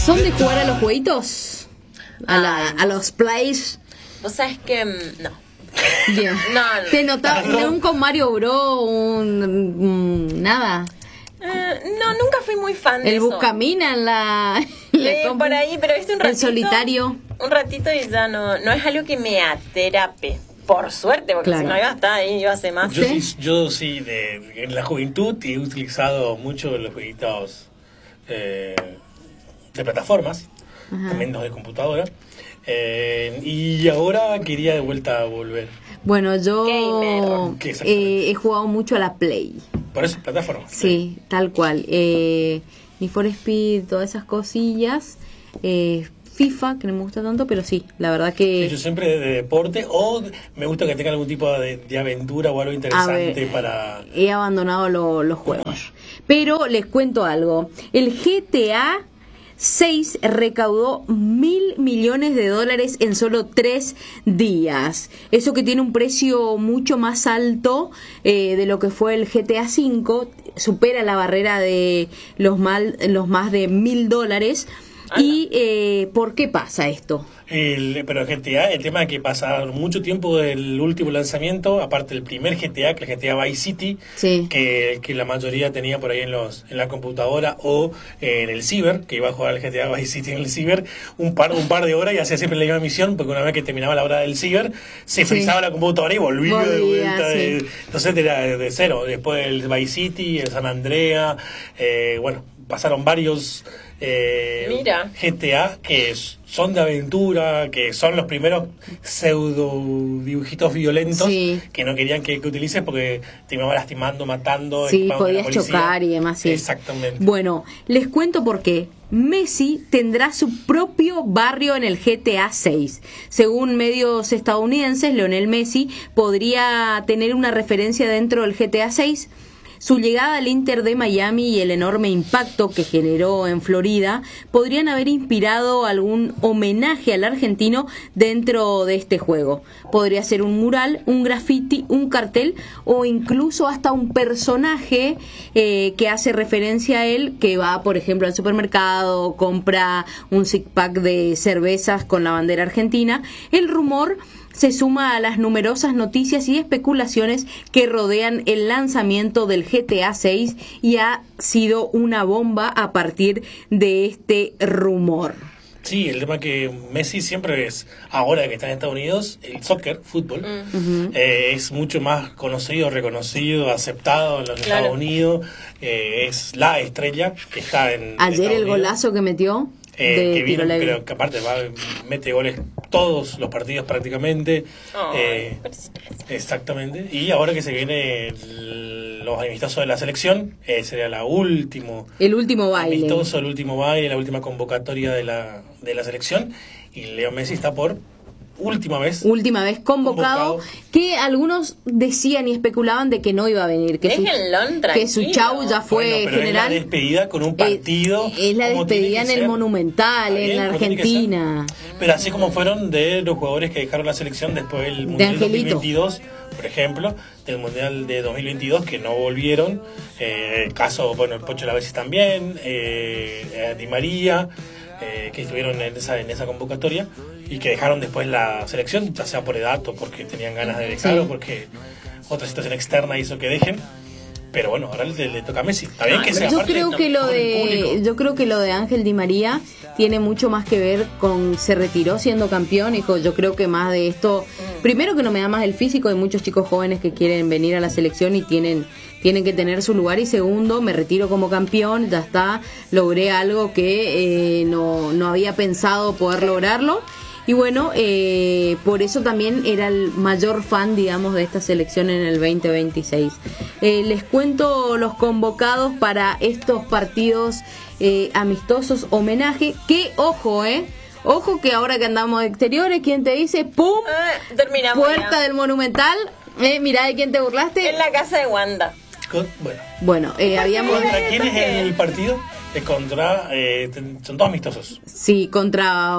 ¿Son de jugar a los jueguitos? A los plays. Vos sabés que no. Bien. No. ¿Te notaba un con Mario Bros? Nada. No, nunca fui muy fan de El eso. Buscamina en la por ahí, pero viste un ratito. El solitario. Un ratito y ya no es algo que me atrape. Por suerte, porque Claro. si no iba a estar ahí, iba a hacer más. Yo sí, en la juventud he utilizado mucho los jueguitos de plataformas, también los de computadora, y ahora quería de vuelta volver. Bueno, yo Gamer. he jugado mucho a la Play. Por eso, plataformas. Sí, tal cual. Need for Speed, todas esas cosillas. FIFA, que no me gusta tanto, pero sí, la verdad que... Yo siempre de deporte, o me gusta que tenga algún tipo de aventura o algo interesante para... He abandonado los juegos. Pero les cuento algo. El GTA 6 recaudó $1.000 millones en solo 3 días. Eso que tiene un precio mucho más alto de lo que fue el GTA 5, supera la barrera de los más de $1.000. ¿Y por qué pasa esto? Pero el GTA, el tema es que pasaron mucho tiempo del último lanzamiento, aparte del primer GTA, que el GTA Vice City, sí, que la mayoría tenía por ahí en la computadora o en el ciber, que iba a jugar el GTA Vice City en el ciber un par de horas y hacía siempre la misma misión, porque una vez que terminaba la hora del ciber, se frizaba la computadora y volvía de vuelta. Sí. Entonces era de cero. Después el Vice City, el San Andrea, pasaron varios... Mira. GTA que son de aventura, que son los primeros pseudo dibujitos violentos, sí, que no querían que utilices porque te iban lastimando, matando, sí, podías chocar y demás, sí. Exactamente. Bueno, les cuento por qué. Messi tendrá su propio barrio en el GTA 6. Según medios estadounidenses, Lionel Messi podría tener una referencia dentro del GTA 6. Su llegada al Inter de Miami y el enorme impacto que generó en Florida podrían haber inspirado algún homenaje al argentino dentro de este juego. Podría ser un mural, un graffiti, un cartel o incluso hasta un personaje que hace referencia a él, que va, por ejemplo, al supermercado, compra un six pack de cervezas con la bandera argentina. El rumor se suma a las numerosas noticias y especulaciones que rodean el lanzamiento del GTA 6 y ha sido una bomba a partir de este rumor. Sí, el tema que Messi siempre es, ahora que está en Estados Unidos, el soccer, fútbol, es mucho más conocido, reconocido, aceptado en los Estados Unidos, es la estrella que está en Ayer Estados el golazo que metió que vino, pero que aparte mete goles todos los partidos prácticamente. Exactamente. Y ahora que se viene los amistosos de la selección, sería el último baile, la última convocatoria de la selección, y Leo Messi está por última vez convocado, que algunos decían y especulaban de que no iba a venir, que su chau ya fue, pero general. Es la despedida con un partido, es la despedida en el Monumental, en la Argentina, pero así como fueron de los jugadores que dejaron la selección después del Mundial 2022, por ejemplo, del Mundial de 2022, que no volvieron, el caso, el Pocho Lavezzi también, Di María, que estuvieron en esa convocatoria y que dejaron después la selección, ya sea por edad o porque tenían ganas de dejar, o porque otra situación externa hizo que dejen. Pero bueno, ahora le toca a Messi. Está bien que sea yo creo que lo de Ángel Di María tiene mucho más que ver con se retiró siendo campeón. Hijo, yo creo que más de esto, primero que no me da más el físico, hay muchos chicos jóvenes que quieren venir a la selección y tienen que tener su lugar, y segundo, me retiro como campeón, ya está, logré algo que no había pensado poder lograrlo. Y bueno, por eso también era el mayor fan, digamos, de esta selección en el 2026. Les cuento los convocados para estos partidos amistosos, homenaje, que ojo que ahora que andamos de exteriores, ¿quién te dice? ¡Pum! Terminamos puerta ya. Del Monumental. Mirá de quién te burlaste. En la casa de Wanda. Bueno, habíamos... ¿Contra quién es el partido? Contra, son todos amistosos. Sí, contra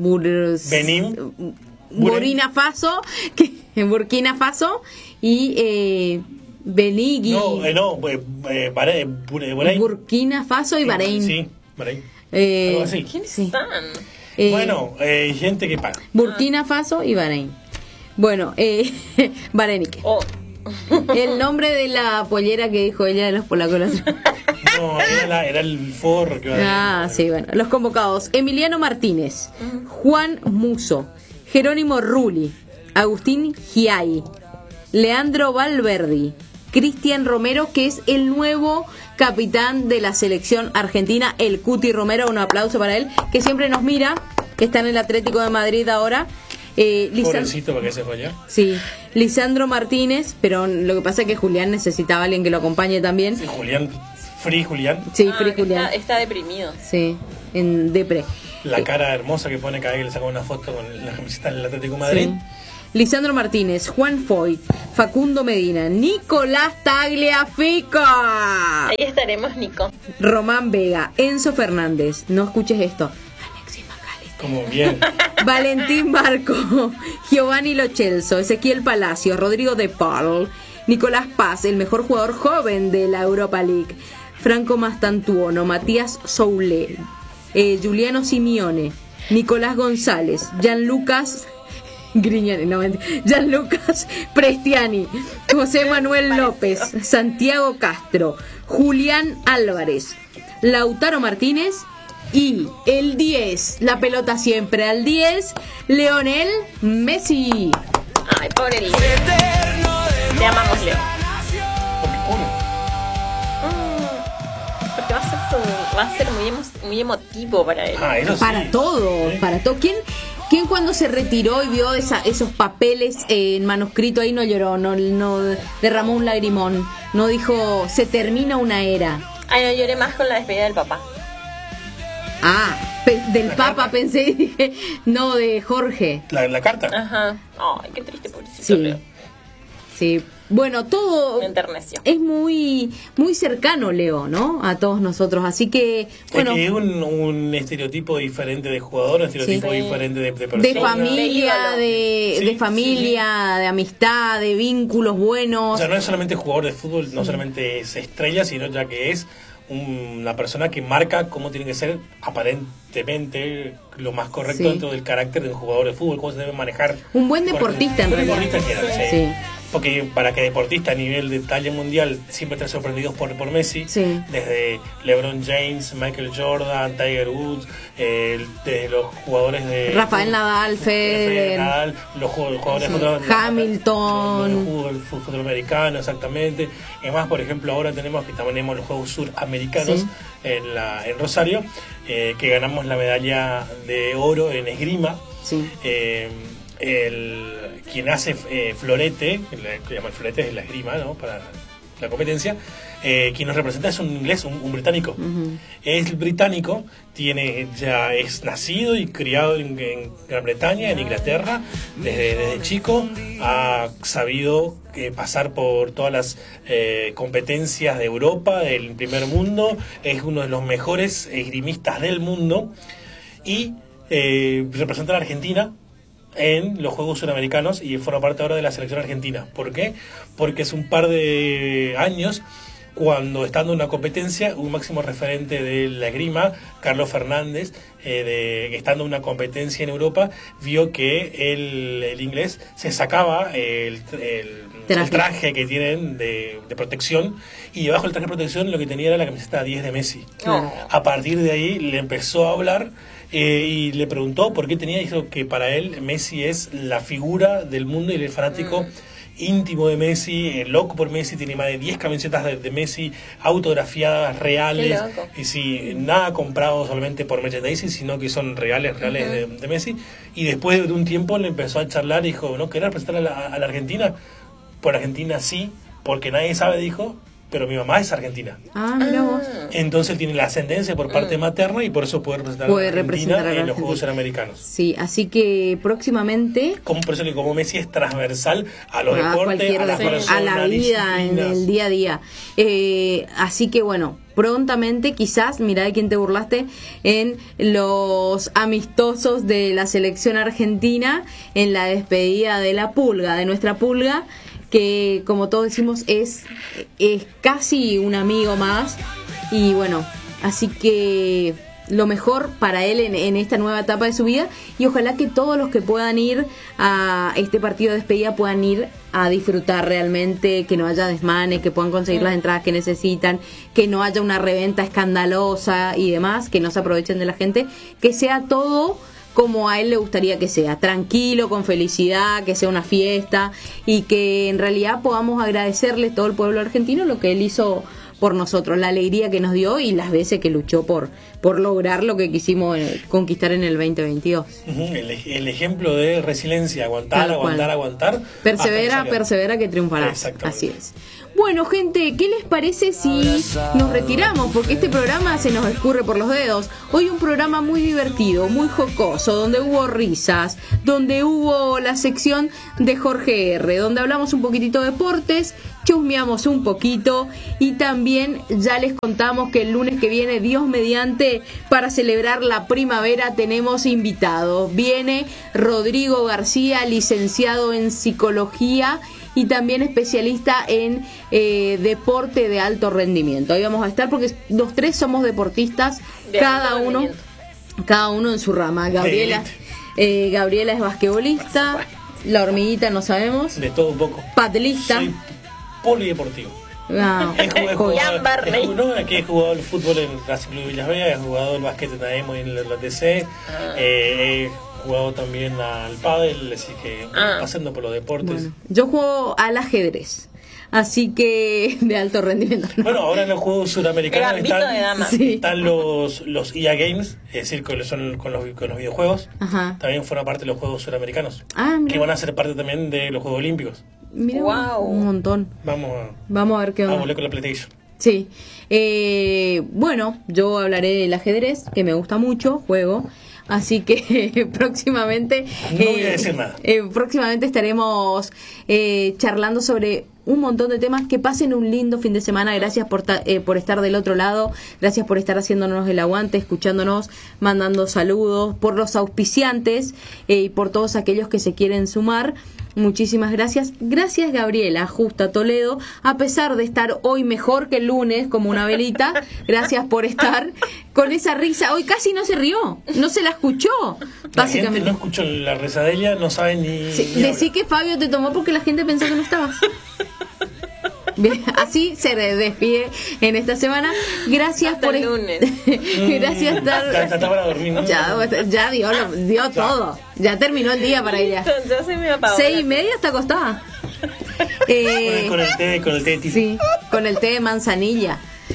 Burkina Faso, Burkina Faso y Benigui. Burkina Faso y Bahrein. Sí, Bahrein. Algo así. ¿Quiénes Sí. están? Bueno, gente que paga. Burkina Faso y Bahrein. Bueno, Barenik. Oh. El nombre de la pollera que dijo ella de los polacos. No, era el forro que iba a decir. Sí, bueno. Los convocados: Emiliano Martínez, Juan Muso, Jerónimo Rulli, Agustín Giai, Leandro Valverde, Cristian Romero, que es el nuevo capitán de la selección argentina, el Cuti Romero. Un aplauso para él, que siempre nos mira, que está en el Atlético de Madrid ahora. Pobrecito, ¿para qué se fue allá? Sí, Lisandro Martínez, pero lo que pasa es que Julián necesitaba a alguien que lo acompañe también. Sí, Julián, Free Julián. Sí, Ah, Free que Julián. está deprimido. Sí, en Depre. La cara hermosa que pone cada vez que le saca una foto con la camiseta del Atlético de Madrid. Sí. Lisandro Martínez, Juan Foy, Facundo Medina, Nicolás Tagliafico, Ahí estaremos, Nico. Román Vega, Enzo Fernández, no escuches esto, Alexis McAllister, Como bien. Valentín Barco, Giovanni Lo Celso, Ezequiel Palacio, Rodrigo De Paul, Nicolás Paz, el mejor jugador joven de la Europa League, Franco Mastantuono, Matías Soule, Giuliano Simeone, Nicolás González, Gianlucas Grignani, no, Gianlucas Prestiani, José Manuel López, Santiago Castro, Julián Álvarez, Lautaro Martínez y el 10, la pelota siempre al 10, Lionel Messi. Ay, pobre Leo. Te amamos, Leo. Porque va a ser muy emotivo para él. Eso sí. Para todo, Sí. para todo. ¿Quién cuando se retiró y vio esos papeles en manuscrito ahí no lloró, no derramó un lagrimón, no dijo se termina una era? Ay, no lloré más con la despedida del papá. Del Papa pensé y dije, no, de Jorge. La carta. Ajá. Ay, qué triste, pobrecito Sí, Leo. sí. Bueno, todo Me enterneció. es muy muy cercano, Leo, ¿no? A todos nosotros, así que, bueno, Es que es un estereotipo diferente de jugador, un estereotipo Sí. diferente de persona. de familia, Sí, de familia, de amistad, de vínculos O buenos. sea, no es solamente jugador de fútbol, no solamente es estrella, sino ya que es una persona que marca cómo tiene que ser aparentemente lo más correcto Sí. dentro del carácter de un jugador de fútbol, cómo se debe manejar. Un buen deportista, en Un realidad. deportista en general, Sí. Porque para que deportista a nivel de talla mundial siempre estén sorprendidos por Messi, Sí. desde LeBron James, Michael Jordan, Tiger Woods, desde los jugadores de Rafael Nadal, Federer, Nadal, los jugadores de fútbol, Hamilton. el fútbol americano, exactamente. Además, por ejemplo, ahora tenemos los Juegos Suramericanos Sí. en Rosario, que ganamos la medalla de oro en esgrima. Sí. Quien hace florete, que llama el florete es la esgrima, ¿no? Para la competencia, quien nos representa es un inglés, un británico. Es británico, es nacido y criado en Gran Bretaña, en Inglaterra, desde chico ha sabido pasar por todas las competencias de Europa, del primer mundo, es uno de los mejores esgrimistas del mundo y representa a la Argentina en los Juegos Suramericanos y forma parte ahora de la selección argentina. ¿Por qué? Porque es un par de años cuando, estando en una competencia, un máximo referente de la esgrima, Carlos Fernández, estando en una competencia en Europa, vio que el inglés se sacaba el traje que tienen de protección, y debajo del traje de protección lo que tenía era la camiseta 10 de Messi. Claro. A partir de ahí le empezó a hablar y le preguntó por qué tenía, dijo que para él Messi es la figura del mundo y el fanático íntimo de Messi, loco por Messi, tiene más de 10 camisetas de Messi autografiadas, reales, Qué loco. y sí, nada comprado solamente por merchandising, sino que son reales de Messi. Y después de un tiempo le empezó a charlar y dijo, ¿no querés representar a la Argentina? Por Argentina sí, porque nadie sabe, dijo, pero mi mamá es argentina. Mira vos. Entonces tiene la ascendencia por parte materna y por eso puede representar a la Argentina en los Argentina. Juegos Suramericanos. Sí, así que próximamente Por eso que como Messi es transversal a los deportes, cualquier a las deporte, personas, a la vida, en disciplinas. el día a día. Así que bueno, prontamente quizás, mirá de quién te burlaste, en los amistosos de la selección argentina, en la despedida de la Pulga, de nuestra Pulga, que como todos decimos es casi un amigo más. Y bueno, así que lo mejor para él en esta nueva etapa de su vida, y ojalá que todos los que puedan ir a este partido de despedida puedan ir a disfrutar realmente, que no haya desmanes, que puedan conseguir las entradas que necesitan, que no haya una reventa escandalosa y demás, que no se aprovechen de la gente, que sea todo como a él le gustaría que sea, tranquilo, con felicidad, que sea una fiesta, y que en realidad podamos agradecerle todo el pueblo argentino lo que él hizo por nosotros, la alegría que nos dio y las veces que luchó por lograr lo que quisimos conquistar en el 2022. El ejemplo de resiliencia, aguantar. Persevera que triunfará. Así es. Bueno, gente, ¿qué les parece si nos retiramos? Porque este programa se nos escurre por los dedos. Hoy un programa muy divertido, muy jocoso, donde hubo risas, donde hubo la sección de Jorge R., donde hablamos un poquitito de deportes, chusmeamos un poquito y también ya les contamos que el lunes que viene, Dios mediante, para celebrar la primavera tenemos invitados. Viene Rodrigo García, licenciado en psicología y también especialista en deporte de alto rendimiento. Ahí vamos a estar porque los tres somos deportistas, cada uno en su rama. Gabriela es basquetbolista, la hormiguita no sabemos. De todo un poco. Padelista. Soy polideportivo. No. He jugado el fútbol en Racing Club Villas Vegas, he jugado el básquet en AEMO y en el TC, he jugado también al pádel, así que pasando por los deportes. Bueno, yo juego al ajedrez, así que de alto rendimiento. ¿No? Bueno, ahora en los juegos suramericanos están los EA Games, es decir, con los videojuegos. Ajá. También forman parte de los juegos suramericanos, que van a ser parte también de los Juegos Olímpicos. Mira, un montón. Vamos a ver qué onda. Vamos a volver con la PlayStation. Sí. Bueno, yo hablaré del ajedrez, que me gusta mucho, juego. Así que próximamente no voy a decir nada. Próximamente estaremos charlando sobre un montón de temas. Que pasen un lindo fin de semana. Gracias por estar del otro lado. Gracias por estar haciéndonos el aguante, escuchándonos, mandando saludos, por los auspiciantes y por todos aquellos que se quieren sumar. Muchísimas gracias. Gracias, Gabriela Justa Toledo, a pesar de estar hoy mejor que el lunes como una velita. Gracias por estar con esa risa. Hoy casi no se rió, no se la escuchó. Básicamente no escuchó la risa de ella, no sabe ni... Sí, decí que Fabio te tomó porque la gente pensó que no estabas. Bien, así se despide en esta semana. Gracias hasta por el lunes. Gracias está para dormir, ¿no? Ya dio todo. Ya terminó el día para ella. Ya se me apagó. 6:30 está acostada. Con el té de tiza. Sí, con el té de manzanilla.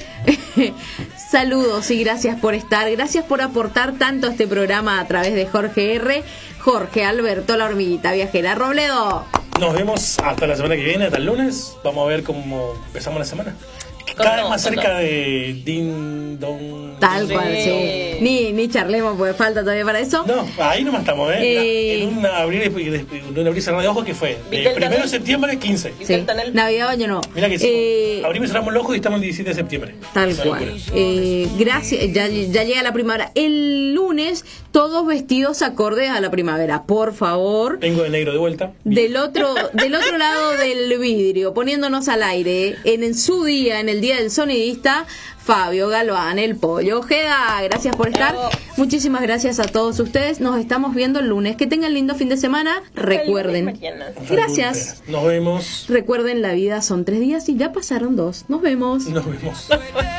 Saludos y gracias por estar. Gracias por aportar tanto a este programa a través de Jorge R., Jorge Alberto, la hormiguita viajera Robledo. Nos vemos hasta la semana que viene, hasta el lunes. Vamos a ver cómo empezamos la semana. Cada vez más cerca de Din Don. Tal cual, sí. Ni charlemos porque falta todavía para eso. No, ahí nomás estamos, en un abrir y cerrar de ojos que fue de 1 de septiembre 15. Sí. Navidad Baño no. Mira que sí. Abrimos y cerramos los ojos y estamos el 17 de septiembre. Tal cual. Gracias, ya llega la primavera. El lunes, todos vestidos acordes a la primavera, por favor. Vengo de negro de vuelta. Del otro lado del vidrio, poniéndonos al aire, en su día, en el día del sonidista, Fabio Galván, el Pollo Ojeda. Gracias por estar. Muchísimas gracias a todos ustedes. Nos estamos viendo el lunes. Que tengan lindo fin de semana. Recuerden. Gracias. Nos vemos. Recuerden, la vida son 3 días y ya pasaron 2. Nos vemos.